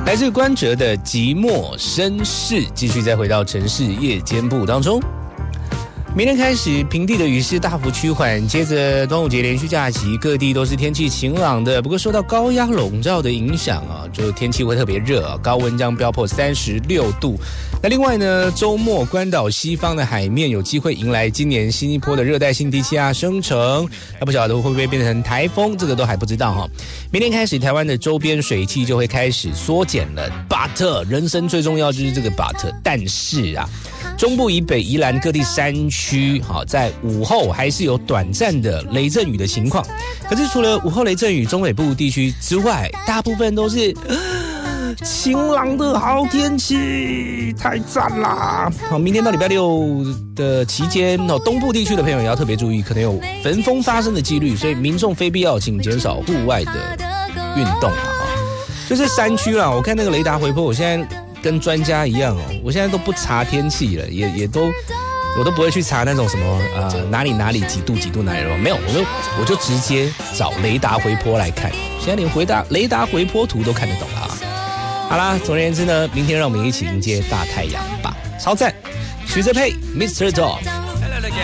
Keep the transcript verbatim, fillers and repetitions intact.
来自关喆的《寂寞绅士》，继续再回到城市夜间部当中。明天开始，平地的雨势大幅趋缓，接着端午节连续假期，各地都是天气晴朗的。不过受到高压笼罩的影响啊，就天气会特别热啊，高温将飙破三十六度。那另外呢，周末关岛西方的海面有机会迎来今年新一波的热带性低气压生成，那不晓得会不会变成台风，这个都还不知道哈。明天开始，台湾的周边水汽就会开始缩减了。But 人生最重要就是这个 But， 但是啊。中部以北、宜兰各地山区，好，在午后还是有短暂的雷阵雨的情况。可是除了午后雷阵雨，中北部地区之外，大部分都是晴朗的好天气，太赞啦！好，明天到礼拜六的期间，东部地区的朋友也要特别注意，可能有焚风发生的几率，所以民众非必要请减少户外的运动啊。就是山区啦，我看那个雷达回波，我现在。跟专家一样哦，我现在都不查天气了，也也都我都不会去查那种什么呃哪里哪里几度几度哪里了，没有，我就我就直接找雷达回波来看，现在连回答雷达回波图都看得懂了啊。好啦，总而言之呢，明天让我们一起迎接大太阳吧，超赞！徐哲佩 ，Mister Dog。